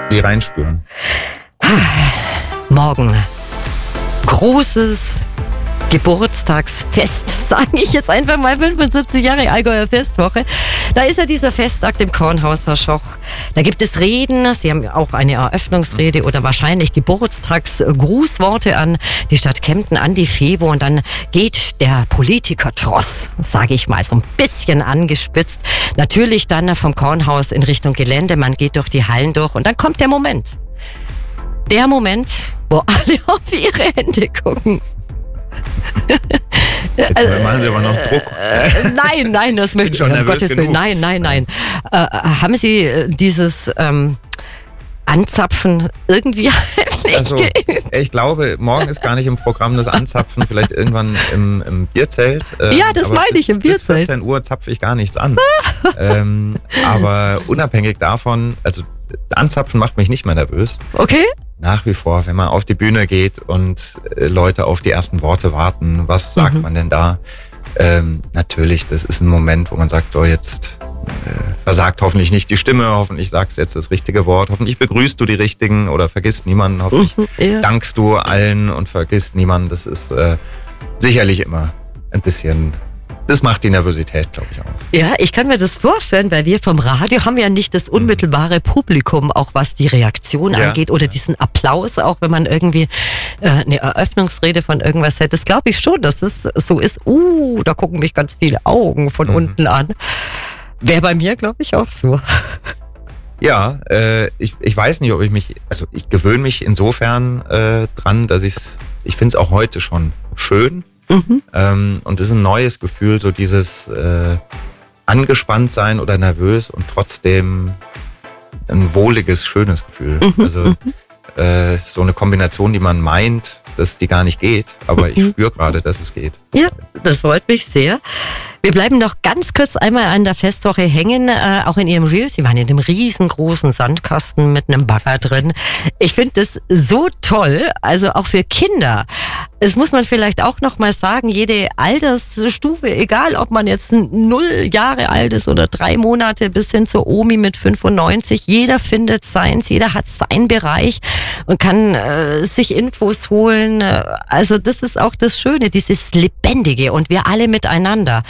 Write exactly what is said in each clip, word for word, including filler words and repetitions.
Sie reinspüren. Morgen. Großes Geburtstagsfest, sage ich jetzt einfach mal, fünfundsiebzig Jahre Allgäuer Festwoche. Da ist ja dieser Festakt im Kornhauser Schoch. Da gibt es Reden, Sie haben auch eine Eröffnungsrede oder wahrscheinlich Geburtstagsgrußworte an die Stadt Kempten, an die Fevo, und dann geht der Politikertross, sage ich mal, so ein bisschen angespitzt, natürlich dann vom Kornhaus in Richtung Gelände. Man geht durch die Hallen durch und dann kommt der Moment. Der Moment, wo alle auf ihre Hände gucken. Jetzt äh, machen Sie aber noch Druck. Äh, nein, nein, das möchte ich nicht, um Gottes Willen. Nein, nein, nein. Äh, haben Sie äh, dieses ähm, Anzapfen irgendwie heimlich also, geübt? Ich glaube, morgen ist gar nicht im Programm das Anzapfen, vielleicht irgendwann im, im Bierzelt. Ähm, ja, das meine ich, im Bierzelt. Bis vierzehn Uhr zapfe ich gar nichts an. ähm, aber unabhängig davon, also Anzapfen macht mich nicht mehr nervös. Okay. Nach wie vor, wenn man auf die Bühne geht und äh, Leute auf die ersten Worte warten, was sagt mhm. man denn da? Ähm, natürlich, das ist ein Moment, wo man sagt, so jetzt äh, versagt hoffentlich nicht die Stimme, hoffentlich sagst du jetzt das richtige Wort, hoffentlich begrüßt du die Richtigen oder vergisst niemanden, hoffentlich mhm, ja. dankst du allen und vergisst niemanden. Das ist äh, sicherlich immer ein bisschen... Das macht die Nervosität, glaube ich, aus. Ja, ich kann mir das vorstellen, weil wir vom Radio haben ja nicht das unmittelbare Publikum, auch was die Reaktion ja. angeht oder diesen Applaus, auch wenn man irgendwie äh, eine Eröffnungsrede von irgendwas hätte. Das glaube ich schon, dass es so ist. Uh, da gucken mich ganz viele Augen von mhm. unten an. Wäre bei mir, glaube ich, auch so. Ja, äh, ich, ich weiß nicht, ob ich mich, also ich gewöhne mich insofern äh, dran, dass ich's, ich finde es auch heute schon schön. Mhm. Ähm, und es ist ein neues Gefühl, so dieses äh, angespannt sein oder nervös und trotzdem ein wohliges, schönes Gefühl. Mhm. Also äh, so eine Kombination, die man meint, dass die gar nicht geht, aber mhm. ich spüre gerade, dass es geht. Ja, das freut mich sehr. Wir bleiben noch ganz kurz einmal an der Festwoche hängen, äh, auch in Ihrem Reel. Sie waren in einem riesengroßen Sandkasten mit einem Bagger drin. Ich finde das so toll, also auch für Kinder. Es muss man vielleicht auch noch mal sagen, jede Altersstufe, egal ob man jetzt null Jahre alt ist oder drei Monate bis hin zur Omi mit fünfundneunzig, jeder findet seins, jeder hat seinen Bereich und kann äh, sich Infos holen. Also das ist auch das Schöne, dieses Lebendige und wir alle miteinander.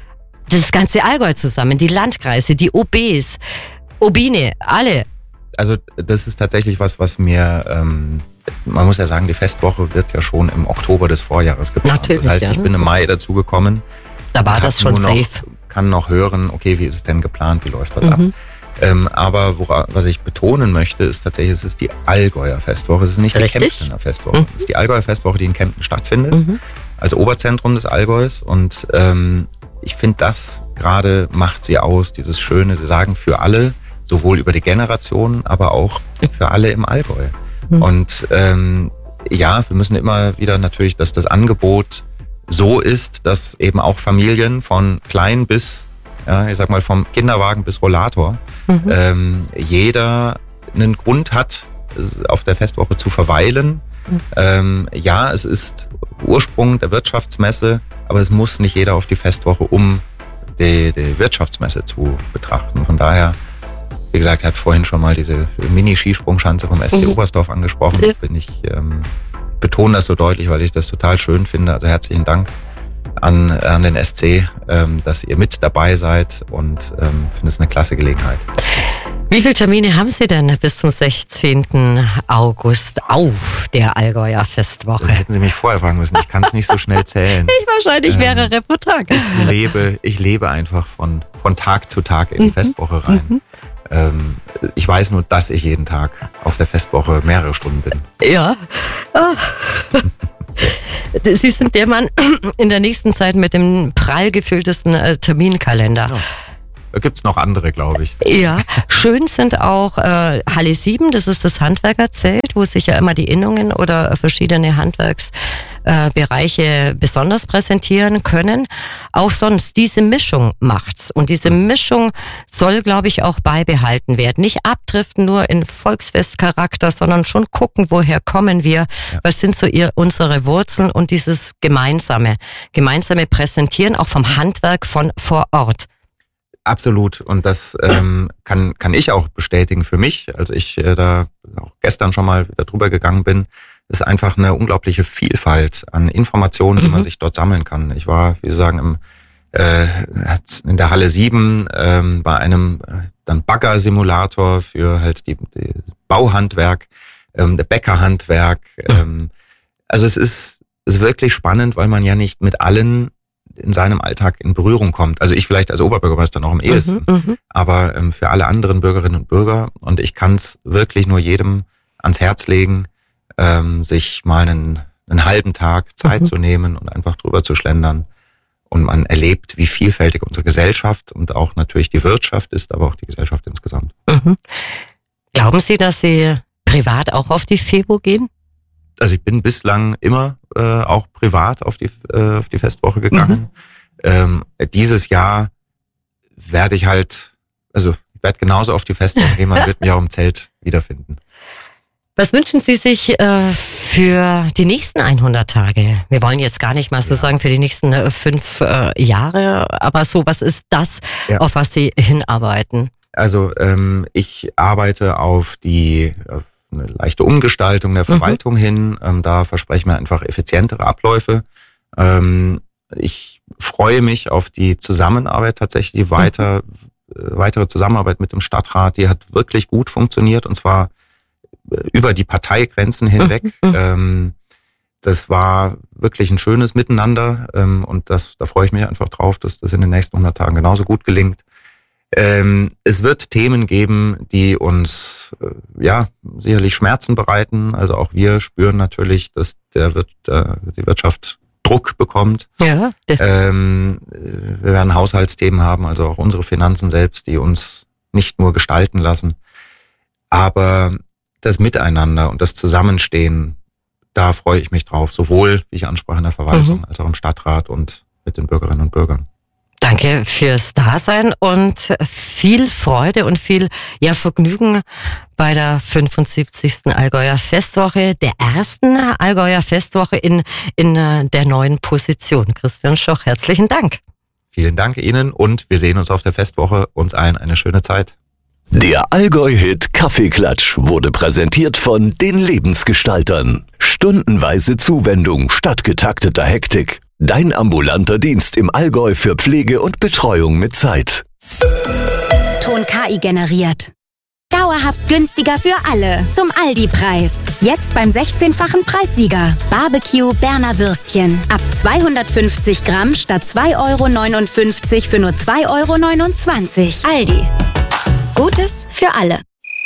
Das ganze Allgäu zusammen, die Landkreise, die O Bs, Obine, alle. Also das ist tatsächlich was, was mir, ähm, man muss ja sagen, die Festwoche wird ja schon im Oktober des Vorjahres geplant. Natürlich, das heißt, ja. ich bin im Mai dazugekommen. Da war das schon safe. Noch, kann noch hören, okay, wie ist es denn geplant, wie läuft das mhm. ab? Ähm, aber wora, was ich betonen möchte, ist tatsächlich, es ist die Allgäuer Festwoche. Es ist nicht Richtig? die Kemptener Festwoche. Mhm. Es ist die Allgäuer Festwoche, die in Kempten stattfindet, mhm. als Oberzentrum des Allgäus. Und ähm, ich finde, das gerade macht sie aus, dieses Schöne, sie sagen für alle, sowohl über die Generation, aber auch für alle im Allgäu. Mhm. Und ähm, ja, wir müssen immer wieder natürlich, dass das Angebot so ist, dass eben auch Familien von klein bis, ja, ich sag mal vom Kinderwagen bis Rollator, mhm. ähm, jeder einen Grund hat, auf der Festwoche zu verweilen. Mhm. Ähm, ja, es ist Ursprung der Wirtschaftsmesse, aber es muss nicht jeder auf die Festwoche, um die, die Wirtschaftsmesse zu betrachten. Von daher, wie gesagt, er hat vorhin schon mal diese Mini-Skisprungschanze vom S C mhm. Oberstdorf angesprochen. Ja. Bin ich ähm, betone das so deutlich, weil ich das total schön finde. Also herzlichen Dank an, an den S C, ähm, dass ihr mit dabei seid und ähm, finde es eine klasse Gelegenheit. Wie viele Termine haben Sie denn bis zum sechzehnten August auf der Allgäuer Festwoche? Das hätten Sie mich vorher fragen müssen. Ich kann es nicht so schnell zählen. Ich wahrscheinlich ähm, mehrere pro Tag. Ich lebe, ich lebe einfach von, von Tag zu Tag in die mhm. Festwoche rein. Mhm. Ähm, ich weiß nur, dass ich jeden Tag auf der Festwoche mehrere Stunden bin. Ja. Sie sind der Mann in der nächsten Zeit mit dem prall gefülltesten äh, Terminkalender. Ja. Da gibt's noch andere, glaube ich. Ja, schön sind auch äh, Halle sieben, das ist das Handwerkerzelt, wo sich ja immer die Innungen oder verschiedene Handwerksbereiche äh, besonders präsentieren können. Auch sonst, diese Mischung macht's. Und diese Mischung soll, glaube ich, auch beibehalten werden. Nicht abdriften nur in Volksfestcharakter, sondern schon gucken, woher kommen wir, ja. was sind so ihr, unsere Wurzeln und dieses gemeinsame, gemeinsame Präsentieren auch vom Handwerk von vor Ort. Absolut. Und das ähm, kann kann ich auch bestätigen für mich, als ich äh, da auch gestern schon mal wieder drüber gegangen bin. Es ist einfach eine unglaubliche Vielfalt an Informationen, die mhm. man sich dort sammeln kann. Ich war, wie Sie sagen, im, äh, in der Halle sieben ähm, bei einem äh, dann Bagger-Simulator für halt die, die Bauhandwerk, ähm, der Bäckerhandwerk. Ähm, also es ist, ist wirklich spannend, weil man ja nicht mit allen in seinem Alltag in Berührung kommt. Also ich vielleicht als Oberbürgermeister noch am ehesten, mhm, aber ähm, für alle anderen Bürgerinnen und Bürger. Und ich kann es wirklich nur jedem ans Herz legen, ähm, sich mal einen, einen halben Tag Zeit mhm. zu nehmen und einfach drüber zu schlendern. Und man erlebt, wie vielfältig unsere Gesellschaft und auch natürlich die Wirtschaft ist, aber auch die Gesellschaft insgesamt. Mhm. Glauben Sie, dass Sie privat auch auf die FEWO gehen? Also ich bin bislang immer äh, auch privat auf die äh, auf die Festwoche gegangen. Mhm. Ähm, dieses Jahr werde ich halt, also ich werde genauso auf die Festwoche gehen, man wird mich auch im Zelt wiederfinden. Was wünschen Sie sich äh, für die nächsten hundert Tage? Wir wollen jetzt gar nicht mal so ja. sagen für die nächsten äh, fünf äh, Jahre, aber so, was ist das, ja. auf was Sie hinarbeiten? Also ähm, ich arbeite auf die auf eine leichte Umgestaltung der Verwaltung mhm. hin. Ähm, da verspreche ich mir einfach effizientere Abläufe. Ähm, ich freue mich auf die Zusammenarbeit tatsächlich, die weiter, mhm. äh, weitere Zusammenarbeit mit dem Stadtrat. Die hat wirklich gut funktioniert und zwar äh, über die Parteigrenzen hinweg. Mhm. Ähm, das war wirklich ein schönes Miteinander ähm, und das, da freue ich mich einfach drauf, dass das in den nächsten hundert Tagen genauso gut gelingt. Ähm, es wird Themen geben, die uns äh, ja sicherlich Schmerzen bereiten. Also auch wir spüren natürlich, dass der wird, äh, die Wirtschaft Druck bekommt. Ja. Ähm, wir werden Haushaltsthemen haben, also auch unsere Finanzen selbst, die uns nicht nur gestalten lassen. Aber das Miteinander und das Zusammenstehen, da freue ich mich drauf. Sowohl, wie ich ansprach, in der Verwaltung, mhm. als auch im Stadtrat und mit den Bürgerinnen und Bürgern. Danke fürs Dasein und viel Freude und viel ja, Vergnügen bei der fünfundsiebzigsten Allgäuer Festwoche, der ersten Allgäuer Festwoche in, in der neuen Position. Christian Schoch, herzlichen Dank. Vielen Dank Ihnen und wir sehen uns auf der Festwoche. Uns allen eine schöne Zeit. Der Allgäu-Hit Kaffeeklatsch wurde präsentiert von den Lebensgestaltern. Stundenweise Zuwendung statt getakteter Hektik. Dein ambulanter Dienst im Allgäu für Pflege und Betreuung mit Zeit. Ton K I generiert. Dauerhaft günstiger für alle. Zum Aldi-Preis. Jetzt beim sechzehnfachen Preissieger. Barbecue Berner Würstchen. Ab zweihundertfünfzig Gramm statt zwei Euro neunundfünfzig für nur zwei Euro neunundzwanzig. Aldi. Gutes für alle.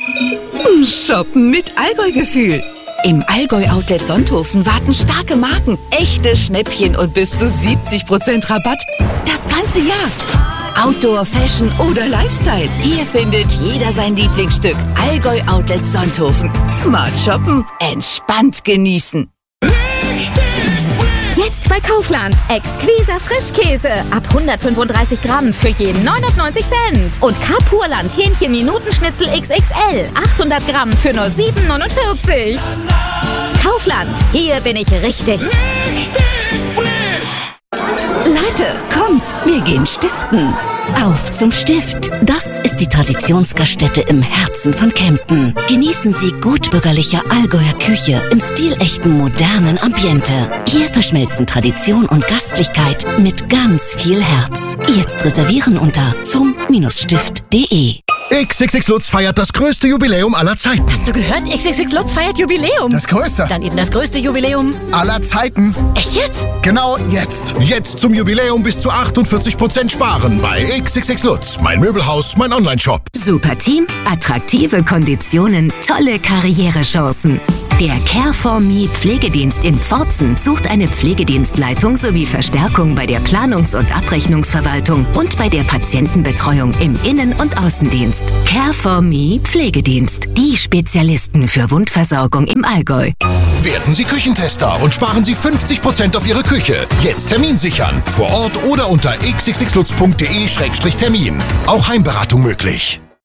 Shoppen mit Allgäu-Gefühl. Im Allgäu-Outlet Sonthofen warten starke Marken, echte Schnäppchen und bis zu siebzig Prozent Rabatt. Das ganze Jahr. Outdoor, Fashion oder Lifestyle. Hier findet jeder sein Lieblingsstück. Allgäu-Outlet Sonthofen. Smart shoppen, entspannt genießen. Jetzt bei Kaufland. Exquiser Frischkäse. Ab hundertfünfunddreißig Gramm für jeden neunundneunzig Cent. Und Kapurland Hähnchen Minutenschnitzel X X L. achthundert Gramm für nur sieben neunundvierzig. Kaufland. Hier bin ich richtig. Richtig frisch. Leute, kommt, wir gehen stiften. Auf zum Stift. Das ist die Traditionsgaststätte im Herzen von Kempten. Genießen Sie gutbürgerliche Allgäuer Küche im stilechten modernen Ambiente. Hier verschmelzen Tradition und Gastlichkeit mit ganz viel Herz. Jetzt reservieren unter zum Stift punkt de. X X X Lutz feiert das größte Jubiläum aller Zeiten. Hast du gehört? X X X Lutz feiert Jubiläum. Das größte. Dann eben das größte Jubiläum aller Zeiten. Echt jetzt? Genau jetzt. Jetzt zum Jubiläum bis zu achtundvierzig Prozent sparen bei X X X Lutz. Mein Möbelhaus, mein Onlineshop. Super Team, attraktive Konditionen, tolle Karrierechancen. Der Care for Me Pflegedienst in Pforzen sucht eine Pflegedienstleitung sowie Verstärkung bei der Planungs- und Abrechnungsverwaltung und bei der Patientenbetreuung im Innen- und Außendienst. Care for Me Pflegedienst. Die Spezialisten für Wundversorgung im Allgäu. Werden Sie Küchentester und sparen Sie fünfzig Prozent auf Ihre Küche. Jetzt Termin sichern. Vor Ort oder unter x x x lutz punkt de Schrägstrich Termin. Auch Heimberatung möglich.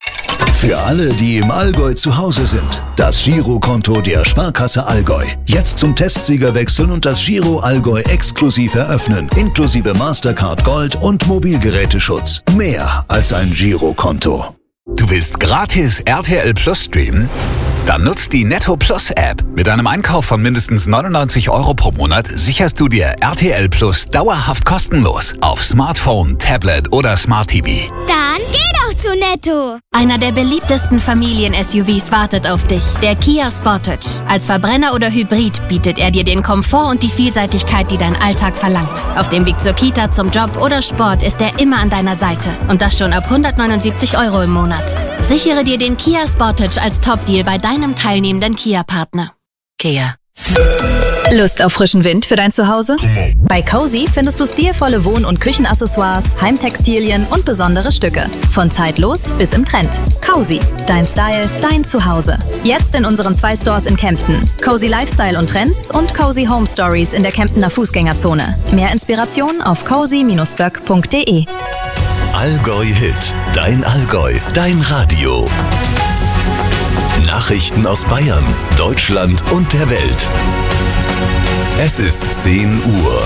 Für alle, die im Allgäu zu Hause sind, das Girokonto der Sparkasse Allgäu. Jetzt zum Testsieger wechseln und das Giro Allgäu exklusiv eröffnen, inklusive Mastercard Gold und Mobilgeräteschutz. Mehr als ein Girokonto. Du willst gratis R T L Plus streamen? Dann nutzt die Netto Plus App. Mit einem Einkauf von mindestens neunundneunzig Euro pro Monat sicherst du dir R T L Plus dauerhaft kostenlos auf Smartphone, Tablet oder Smart T V. Dann geh doch zu Netto! Einer der beliebtesten Familien-S U Vs wartet auf dich, der Kia Sportage. Als Verbrenner oder Hybrid bietet er dir den Komfort und die Vielseitigkeit, die dein Alltag verlangt. Auf dem Weg zur Kita, zum Job oder Sport ist er immer an deiner Seite. Und das schon ab hundertneunundsiebzig Euro im Monat. Sichere dir den Kia Sportage als Top-Deal bei deinem teilnehmenden Kia-Partner. Kia. Lust auf frischen Wind für dein Zuhause? Bei Cozy findest du stilvolle Wohn- und Küchenaccessoires, Heimtextilien und besondere Stücke. Von zeitlos bis im Trend. Cozy, dein Style, dein Zuhause. Jetzt in unseren zwei Stores in Kempten. Cozy Lifestyle und Trends und Cozy Home Stories in der Kemptener Fußgängerzone. Mehr Inspiration auf cozy Bindestrich böck punkt de. Allgäu Hit, dein Allgäu, dein Radio. Nachrichten aus Bayern, Deutschland und der Welt. Es ist zehn Uhr.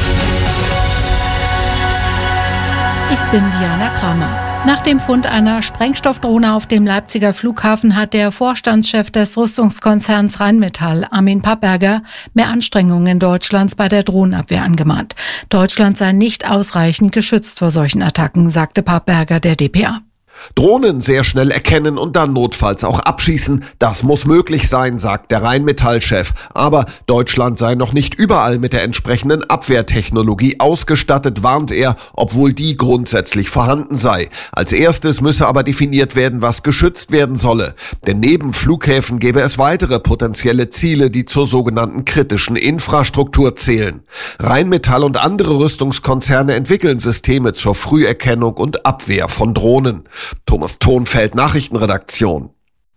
Ich bin Diana Kramer. Nach dem Fund einer Sprengstoffdrohne auf dem Leipziger Flughafen hat der Vorstandschef des Rüstungskonzerns Rheinmetall, Armin Papperger, mehr Anstrengungen Deutschlands bei der Drohnenabwehr angemahnt. Deutschland sei nicht ausreichend geschützt vor solchen Attacken, sagte Papperger der D P A. Drohnen sehr schnell erkennen und dann notfalls auch abschießen, das muss möglich sein, sagt der Rheinmetall-Chef. Aber Deutschland sei noch nicht überall mit der entsprechenden Abwehrtechnologie ausgestattet, warnt er, obwohl die grundsätzlich vorhanden sei. Als erstes müsse aber definiert werden, was geschützt werden solle. Denn neben Flughäfen gäbe es weitere potenzielle Ziele, die zur sogenannten kritischen Infrastruktur zählen. Rheinmetall und andere Rüstungskonzerne entwickeln Systeme zur Früherkennung und Abwehr von Drohnen. Thomas Thonfeld, Nachrichtenredaktion.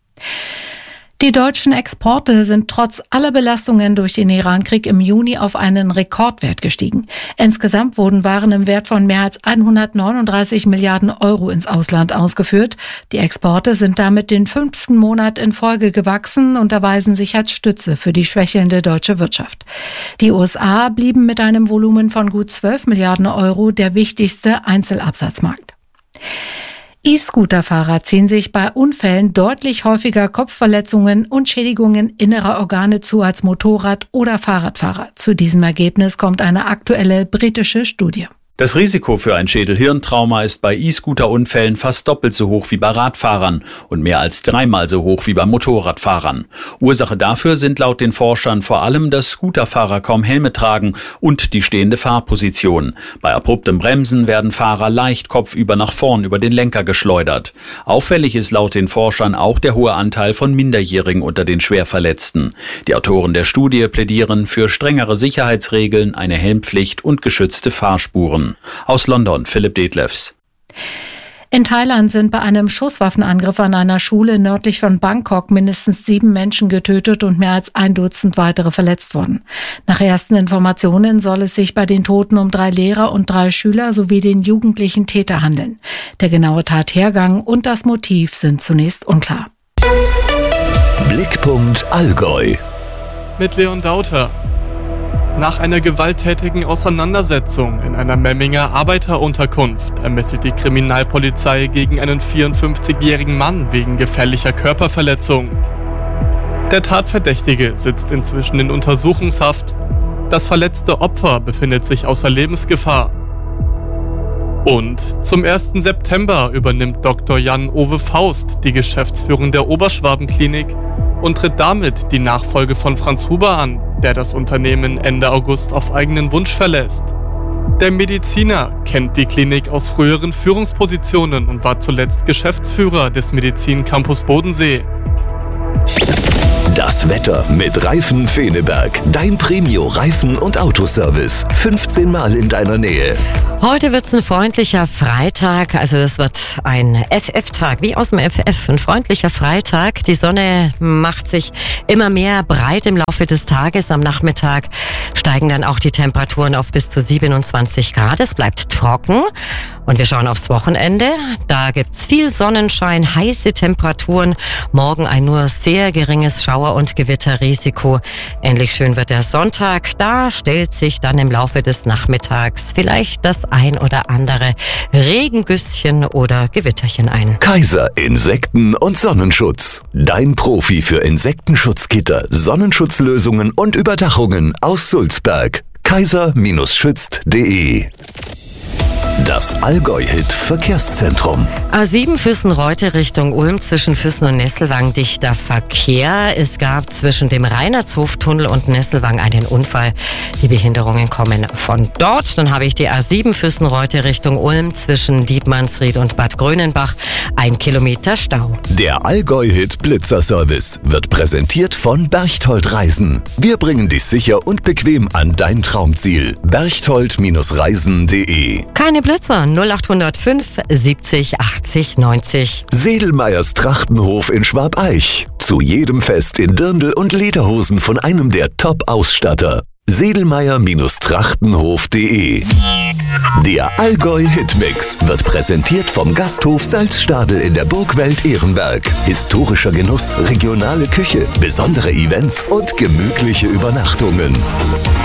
Die deutschen Exporte sind trotz aller Belastungen durch den Iran-Krieg im Juni auf einen Rekordwert gestiegen. Insgesamt wurden Waren im Wert von mehr als hundertneununddreißig Milliarden Euro ins Ausland ausgeführt. Die Exporte sind damit den fünften Monat in Folge gewachsen und erweisen sich als Stütze für die schwächelnde deutsche Wirtschaft. Die U S A blieben mit einem Volumen von gut zwölf Milliarden Euro der wichtigste Einzelabsatzmarkt. E-Scooter-Fahrer ziehen sich bei Unfällen deutlich häufiger Kopfverletzungen und Schädigungen innerer Organe zu als Motorrad- oder Fahrradfahrer. Zu diesem Ergebnis kommt eine aktuelle britische Studie. Das Risiko für ein Schädel-Hirntrauma ist bei E-Scooter-Unfällen fast doppelt so hoch wie bei Radfahrern und mehr als dreimal so hoch wie bei Motorradfahrern. Ursache dafür sind laut den Forschern vor allem, dass Scooterfahrer kaum Helme tragen und die stehende Fahrposition. Bei abruptem Bremsen werden Fahrer leicht kopfüber nach vorn über den Lenker geschleudert. Auffällig ist laut den Forschern auch der hohe Anteil von Minderjährigen unter den Schwerverletzten. Die Autoren der Studie plädieren für strengere Sicherheitsregeln, eine Helmpflicht und geschützte Fahrspuren. Aus London, Philipp Detlefs. In Thailand sind bei einem Schusswaffenangriff an einer Schule nördlich von Bangkok mindestens sieben Menschen getötet und mehr als ein Dutzend weitere verletzt worden. Nach ersten Informationen soll es sich bei den Toten um drei Lehrer und drei Schüler sowie den jugendlichen Täter handeln. Der genaue Tathergang und das Motiv sind zunächst unklar. Blickpunkt Allgäu. Mit Leon Dauter. Nach einer gewalttätigen Auseinandersetzung in einer Memminger Arbeiterunterkunft ermittelt die Kriminalpolizei gegen einen vierundfünfzigjährigen Mann wegen gefährlicher Körperverletzung. Der Tatverdächtige sitzt inzwischen in Untersuchungshaft. Das verletzte Opfer befindet sich außer Lebensgefahr. Und zum ersten September übernimmt Doktor Jan-Ove Faust die Geschäftsführung der Oberschwaben-Klinik und tritt damit die Nachfolge von Franz Huber an, der das Unternehmen Ende August auf eigenen Wunsch verlässt. Der Mediziner kennt die Klinik aus früheren Führungspositionen und war zuletzt Geschäftsführer des Medizin-Campus Bodensee. Das Wetter mit Reifen Feneberg. Dein Premio-Reifen- und Autoservice. fünfzehn Mal in deiner Nähe. Heute wird's ein freundlicher Freitag, also das wird ein F F-Tag, wie aus dem F F, ein freundlicher Freitag. Die Sonne macht sich immer mehr breit im Laufe des Tages. Am Nachmittag steigen dann auch die Temperaturen auf bis zu siebenundzwanzig Grad. Es bleibt trocken Und wir schauen aufs Wochenende. Da gibt's viel Sonnenschein, heiße Temperaturen. Morgen ein nur sehr geringes Schauer- und Gewitterrisiko. Ähnlich schön wird der Sonntag. Da stellt sich dann im Laufe des Nachmittags vielleicht das ein oder andere Regengüsschen oder Gewitterchen ein. Kaiser Insekten- und Sonnenschutz. Dein Profi für Insektenschutzgitter, Sonnenschutzlösungen und Überdachungen aus Sulzberg. kaiser schützt punkt de. Das Allgäu-Hit Verkehrszentrum. A sieben Füssen-Reute Richtung Ulm zwischen Füssen und Nesselwang dichter Verkehr. Es gab zwischen dem Reinhardshoftunnel und Nesselwang einen Unfall. Die Behinderungen kommen von dort. Dann habe ich die A sieben Füssen-Reute Richtung Ulm zwischen Dietmannsried und Bad Grönenbach. Ein Kilometer Stau. Der Allgäu-Hit Blitzerservice wird präsentiert von Berchtold Reisen. Wir bringen dich sicher und bequem an dein Traumziel. berchtold Reisen punkt de. Keine Blitzer null acht null fünf siebzig achtzig neunzig. Sedelmeyers Trachtenhof in Schwabeich. Zu jedem Fest in Dirndl und Lederhosen von einem der Top-Ausstatter. sedelmeyer Trachtenhof punkt de. Der Allgäu Hitmix wird präsentiert vom Gasthof Salzstadel in der Burgwelt Ehrenberg. Historischer Genuss, regionale Küche, besondere Events und gemütliche Übernachtungen.